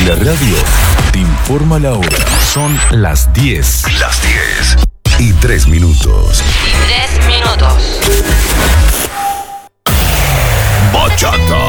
la radio te informa la hora. Son las 10. Las 10 y 3 minutos. 3 minutos.